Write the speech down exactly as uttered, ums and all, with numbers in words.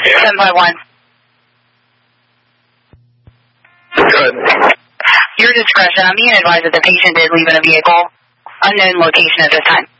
seven five one. Good. Your discretion. I'm being advised that the patient did leave in a vehicle. Unknown location at this time.